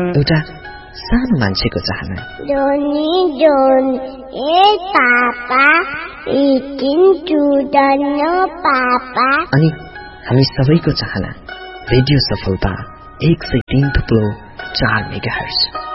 एउटा सानो मान्छेको चाहना। Johnny John, hey Papa, eating children, no Papa. अनि हामी सबैको चाहना रेडियो सफलता 103.4 मेगाहर्ज।